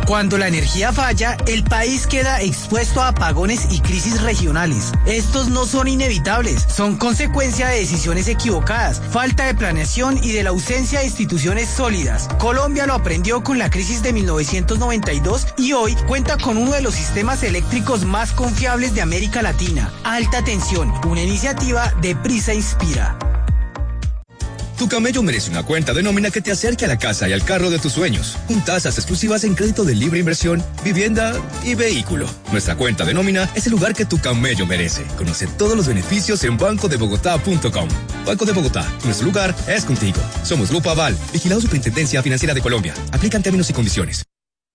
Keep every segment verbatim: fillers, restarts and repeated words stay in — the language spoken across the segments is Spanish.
Cuando la energía falla, el país queda expuesto a apagones y crisis regionales. Estos no son inevitables, son consecuencia de decisiones equivocadas, falta de planeación y de la ausencia de instituciones sólidas. Colombia lo aprendió con la crisis de mil novecientos noventa y dos y hoy cuenta con uno de los sistemas eléctricos más confiables de América Latina. Alta tensión, una iniciativa de Prisa Inspira. Tu camello merece una cuenta de nómina que te acerque a la casa y al carro de tus sueños, con tasas exclusivas en crédito de libre inversión, vivienda y vehículo. Nuestra cuenta de nómina es el lugar que tu camello merece. Conoce todos los beneficios en banco de bogotá punto com. Banco de Bogotá, nuestro lugar es contigo. Somos Grupo Aval, vigilado Superintendencia Financiera de Colombia. Aplican términos y condiciones.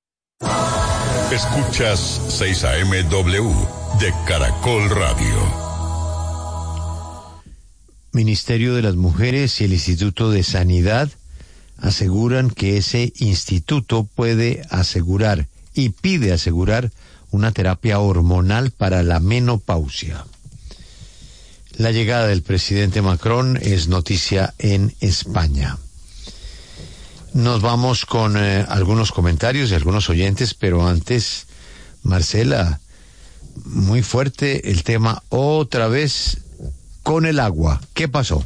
Escuchas seis A M W de Caracol Radio. Ministerio de las Mujeres y el Instituto de Sanidad aseguran que ese instituto puede asegurar y pide asegurar una terapia hormonal para la menopausia. La llegada del presidente Macron es noticia en España. Nos vamos con eh, algunos comentarios de algunos oyentes, pero antes, Marcela, muy fuerte el tema otra vez con el agua. ¿Qué pasó?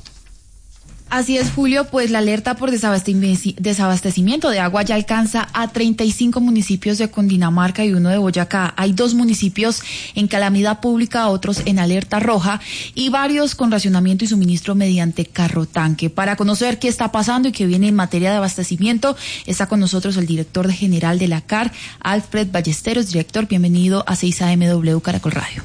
Así es, Julio, pues la alerta por desabastecimiento de agua ya alcanza a treinta y cinco municipios de Cundinamarca y uno de Boyacá. Hay dos municipios en calamidad pública, otros en alerta roja y varios con racionamiento y suministro mediante carro tanque. Para conocer qué está pasando y qué viene en materia de abastecimiento, está con nosotros el director general de la C A R, Alfred Ballesteros. Director, bienvenido a seis A M W Caracol Radio.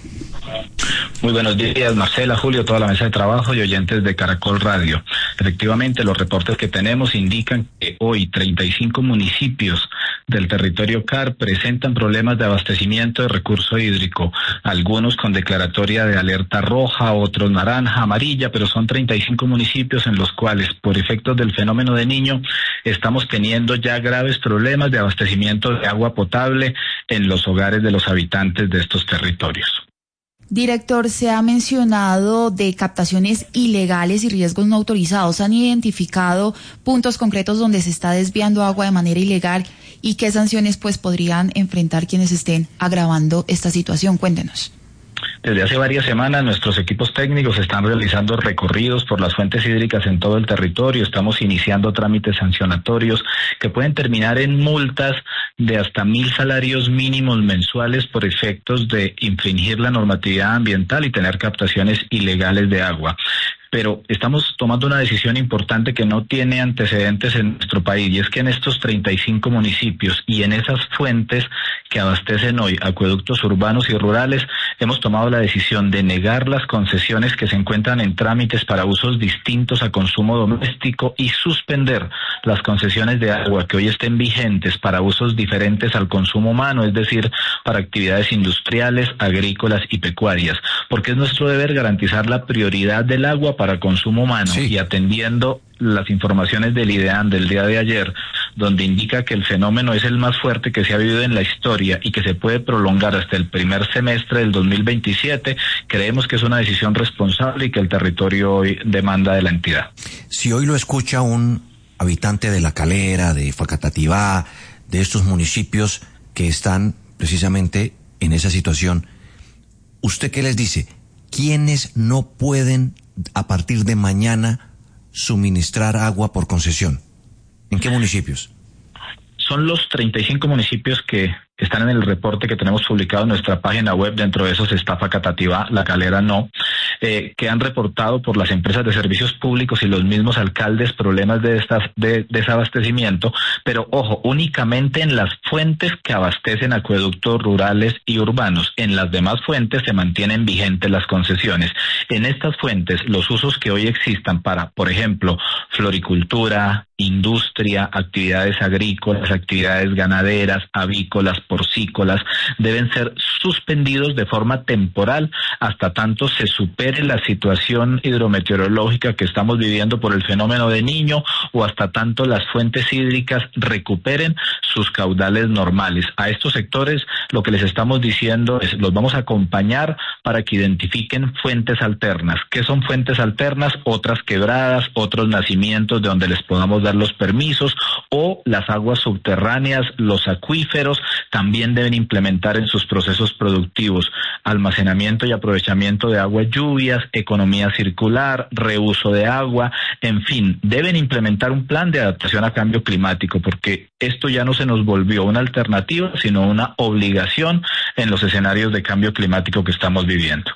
Muy buenos días, Marcela, Julio, toda la mesa de trabajo y oyentes de Caracol Radio. Efectivamente, los reportes que tenemos indican que hoy treinta y cinco municipios del territorio C A R presentan problemas de abastecimiento de recurso hídrico, algunos con declaratoria de alerta roja, otros naranja, amarilla, pero son treinta y cinco municipios en los cuales, por efectos del fenómeno de Niño, estamos teniendo ya graves problemas de abastecimiento de agua potable en los hogares de los habitantes de estos territorios. Director, se ha mencionado de captaciones ilegales y riesgos no autorizados. ¿Han identificado puntos concretos donde se está desviando agua de manera ilegal y qué sanciones pues podrían enfrentar quienes estén agravando esta situación? Cuéntenos. Desde hace varias semanas nuestros equipos técnicos están realizando recorridos por las fuentes hídricas en todo el territorio. Estamos iniciando trámites sancionatorios que pueden terminar en multas de hasta mil salarios mínimos mensuales por efectos de infringir la normatividad ambiental y tener captaciones ilegales de agua. Pero estamos tomando una decisión importante que no tiene antecedentes en nuestro país, y es que en estos treinta y cinco municipios y en esas fuentes que abastecen hoy acueductos urbanos y rurales, hemos tomado la decisión de negar las concesiones que se encuentran en trámites para usos distintos a consumo doméstico y suspender las concesiones de agua que hoy estén vigentes para usos diferentes al consumo humano, es decir, para actividades industriales, agrícolas y pecuarias, porque es nuestro deber garantizar la prioridad del agua para consumo humano. Sí. Y atendiendo las informaciones del IDEAN del día de ayer, donde indica que el fenómeno es el más fuerte que se ha vivido en la historia y que se puede prolongar hasta el primer semestre del dos mil veintisiete, creemos que es una decisión responsable y que el territorio hoy demanda de la entidad. Si hoy lo escucha un habitante de La Calera, de Facatativá, de estos municipios que están precisamente en esa situación, ¿usted qué les dice? ¿Quiénes no pueden a partir de mañana suministrar agua por concesión? ¿En qué municipios? Son los treinta y cinco municipios que están en el reporte que tenemos publicado en nuestra página web. Dentro de esos está Facatativá, La Calera no, eh, que han reportado por las empresas de servicios públicos y los mismos alcaldes problemas de, estas, de desabastecimiento, pero ojo, únicamente en las fuentes que abastecen acueductos rurales y urbanos. En las demás fuentes se mantienen vigentes las concesiones. En estas fuentes, los usos que hoy existan para, por ejemplo, floricultura, industria, actividades agrícolas, actividades ganaderas, avícolas, porcícolas, deben ser suspendidos de forma temporal hasta tanto se supere la situación hidrometeorológica que estamos viviendo por el fenómeno de Niño o hasta tanto las fuentes hídricas recuperen sus caudales normales. A estos sectores lo que les estamos diciendo es, los vamos a acompañar para que identifiquen fuentes alternas. ¿Qué son fuentes alternas? Otras quebradas, otros nacimientos de donde les podamos dar los permisos, o las aguas subterráneas, los acuíferos, también deben implementar en sus procesos productivos almacenamiento y aprovechamiento de aguas lluvias, economía circular, reuso de agua, en fin, deben implementar un plan de adaptación a cambio climático, porque esto ya no se nos volvió una alternativa, sino una obligación en los escenarios de cambio climático que estamos viviendo.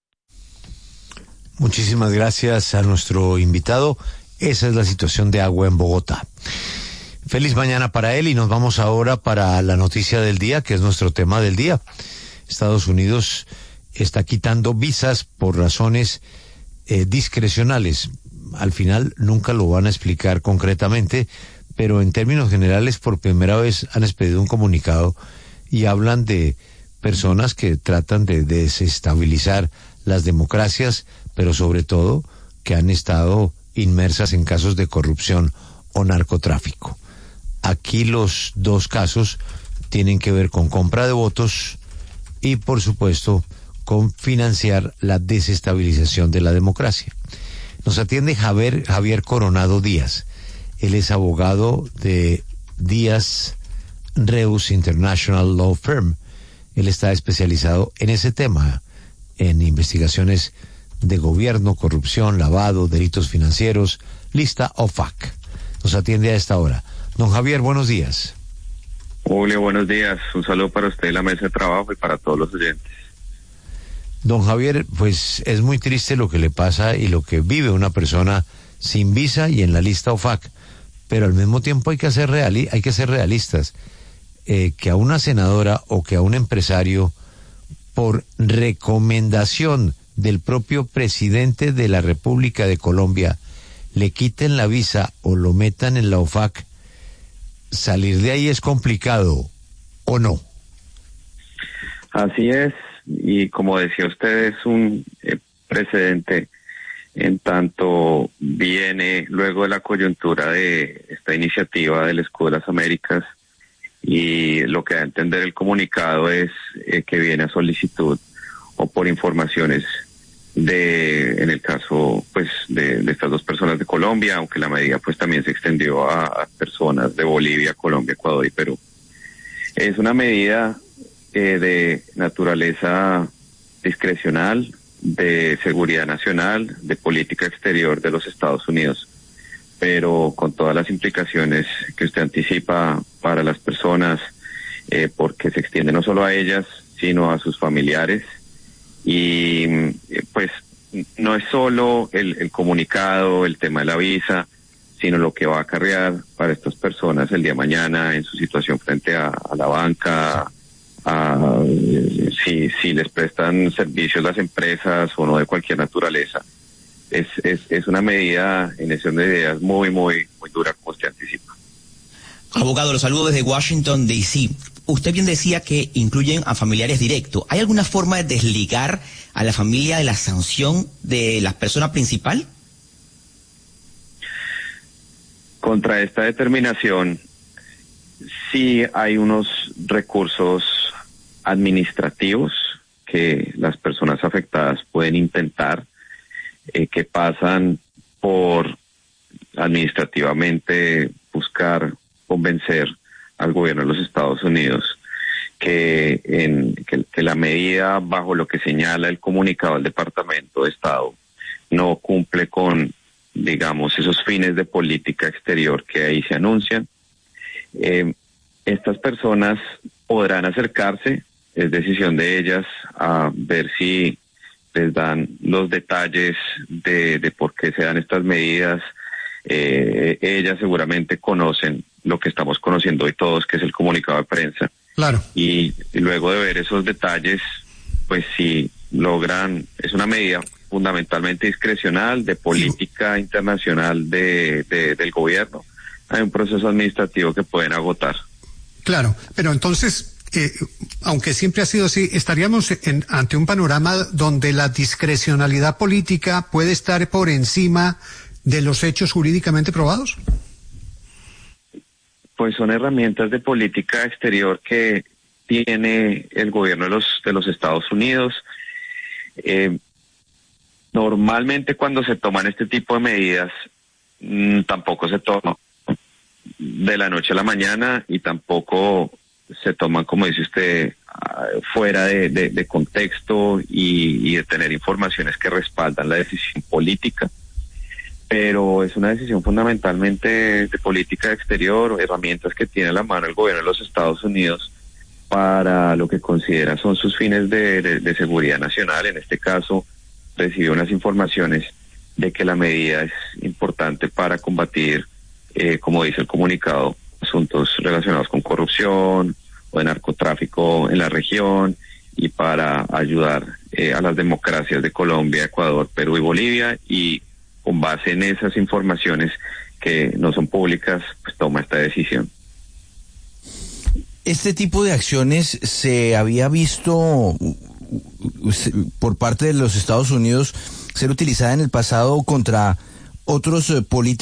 Muchísimas gracias a nuestro invitado. Esa es la situación de agua en Bogotá. Feliz mañana para él y nos vamos ahora para la noticia del día, que es nuestro tema del día. Estados Unidos está quitando visas por razones eh, discrecionales. Al final nunca lo van a explicar concretamente, pero en términos generales por primera vez han expedido un comunicado y hablan de personas que tratan de desestabilizar las democracias, pero sobre todo que han estado inmersas en casos de corrupción o narcotráfico. Aquí los dos casos tienen que ver con compra de votos y, por supuesto, con financiar la desestabilización de la democracia. Nos atiende Javier, Javier Coronado Díaz. Él es abogado de Díaz Reus International Law Firm. Él está especializado en ese tema, en investigaciones de gobierno, corrupción, lavado, delitos financieros, lista O F A C. Nos atiende a esta hora. Don Javier, buenos días. Julio, buenos días. Un saludo para usted, la mesa de trabajo, y para todos los oyentes. Don Javier, pues es muy triste lo que le pasa y lo que vive una persona sin visa y en la lista O F A C, pero al mismo tiempo hay que ser, reali- hay que ser realistas. Eh, que a una senadora o que a un empresario, por recomendación del propio presidente de la República de Colombia, le quiten la visa o lo metan en la O F A C, salir de ahí es complicado, ¿o no? Así es, y como decía usted, es un eh, precedente en tanto viene luego de la coyuntura de esta iniciativa del Escudo de las Américas, y lo que da a entender el comunicado es eh, que viene a solicitud o por informaciones de, en el caso pues de, de estas dos personas de Colombia, aunque la medida pues también se extendió a, a personas de Bolivia, Colombia, Ecuador y Perú. Es una medida eh, de naturaleza discrecional, de seguridad nacional, de política exterior de los Estados Unidos, pero con todas las implicaciones que usted anticipa para las personas, eh, porque se extiende no solo a ellas, sino a sus familiares. Y eh, pues no es solo el, el comunicado, el tema de la visa, sino lo que va a acarrear para estas personas el día de mañana en su situación frente a, a la banca, a, eh, si, si les prestan servicios las empresas o no de cualquier naturaleza. Es, es, es una medida en ese de ideas muy, muy, muy dura, como usted anticipa. Abogado, los saludo desde Washington, D C Usted bien decía que incluyen a familiares directos. ¿Hay alguna forma de desligar a la familia de la sanción de la persona principal? Contra esta determinación, sí hay unos recursos administrativos que las personas afectadas pueden intentar, eh, que pasan por administrativamente buscar convencer al gobierno de los Estados Unidos que, en, que, que la medida bajo lo que señala el comunicado del Departamento de Estado no cumple con, digamos, esos fines de política exterior que ahí se anuncian. Eh, estas personas podrán acercarse, es decisión de ellas, a ver si les dan los detalles de, de por qué se dan estas medidas. Eh, ellas seguramente conocen lo que estamos conociendo hoy todos, que es el comunicado de prensa. Claro. Y, y luego de ver esos detalles, pues si logran, es una medida fundamentalmente discrecional de política internacional de, de, del gobierno. Hay un proceso administrativo que pueden agotar. Claro, pero entonces, eh, aunque siempre ha sido así, estaríamos en, ante un panorama donde la discrecionalidad política puede estar por encima de los hechos jurídicamente probados. pues son herramientas de política exterior que tiene el gobierno de los, de los Estados Unidos. Eh, normalmente cuando se toman este tipo de medidas, mmm, tampoco se toman de la noche a la mañana y tampoco se toman, como dice usted, fuera de, de, de contexto y, y de tener informaciones que respaldan la decisión política. Pero es una decisión fundamentalmente de política exterior, herramientas que tiene a la mano el gobierno de los Estados Unidos para lo que considera son sus fines de, de, de seguridad nacional. En este caso, recibió unas informaciones de que la medida es importante para combatir, eh, como dice el comunicado, asuntos relacionados con corrupción o de narcotráfico en la región y para ayudar eh, a las democracias de Colombia, Ecuador, Perú y Bolivia, y con base en esas informaciones que no son públicas, pues toma esta decisión. Este tipo de acciones se había visto por parte de los Estados Unidos ser utilizada en el pasado contra otros políticos